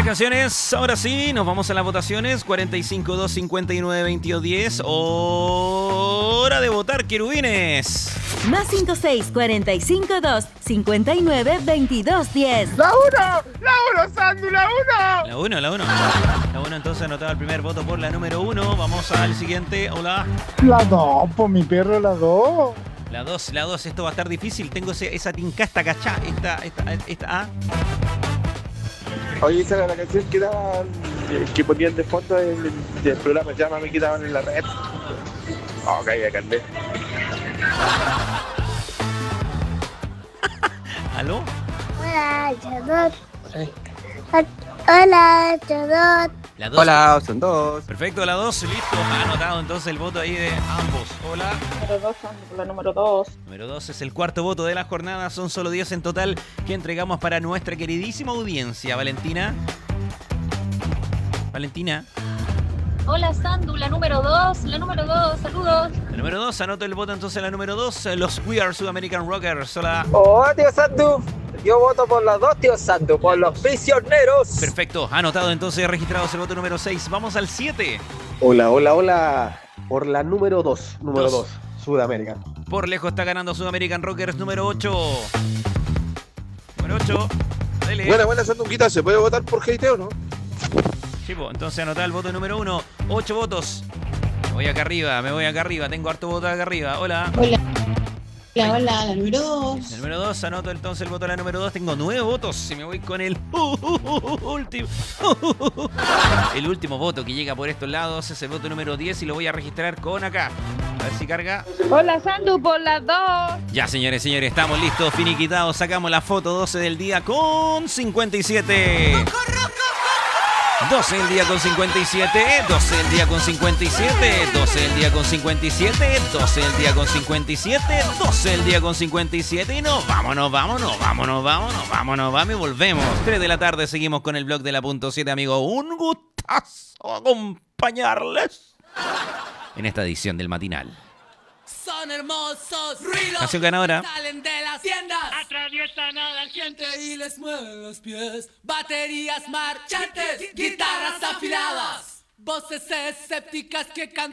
canciones. Ahora sí, nos vamos a las votaciones. 45-259-22-10. Hora de votar, querubines. Más 56-45-259-22-10. ¡La 1, Sandu, la 1! La 1. La 1 entonces anotaba el primer voto por la número 1. Vamos al siguiente. Hola. La 2, por mi perro, la 2. La 2, esto va a estar difícil. Tengo esa tincasta cachá. Esta. Oye, esa era la canción que daban, que ponían de fondo del programa Llámame, que daban en la red. Oh, calla, Carlet. ¿Aló? Hola, Chadot. Hola, Chadot. La 2. Hola, son 2. Perfecto, la 2, listo. Ha anotado entonces el voto ahí de ambos. Hola. Número 2, la número 2. Número 2 es el cuarto voto de la jornada. Son solo 10 en total que entregamos para nuestra queridísima audiencia. Valentina. Hola, Sandu, la número 2, saludos. La número 2, anoto el voto entonces la número 2. Los We Are South American Rockers. Hola. Oh, tío Sandu. Yo voto por las dos, tío Sandu, por los prisioneros. Perfecto, anotado entonces, registrados el voto número 6. Vamos al 7. Hola. Por la número 2. Número 2. Sudamérica. Por lejos está ganando South American Rockers número 8. Número 8. Dele. Buena, Sandunguita. ¿Se puede votar por hateo o no? Chivo, entonces anotá el voto número 1. 8 votos. Me voy acá arriba. Tengo harto voto acá arriba. Hola. Hola, la número 2. El número 2, anoto entonces el voto de la número 2. Tengo 9 votos y me voy con el último. El último voto que llega por estos lados es el voto número 10 y lo voy a registrar con acá. A ver si carga. Hola, Sandu, por las 2. Ya, señores, estamos listos, finiquitados. Sacamos la foto 12 del día con 57. 12 del día con 57, 12 del día con 57, 12 del día con 57, 12 del día con 57, 12 del día con 57 y vámonos y volvemos. 3 de la tarde seguimos con el blog de la punto 7, amigo. Un gustazo acompañarles en esta edición del matinal. Son hermosos ruidos. Canción ganadora. Salen de las tiendas. Atraviesan a la gente y les mueven los pies. Baterías marchantes, guitarras afiladas, voces escépticas que cantan.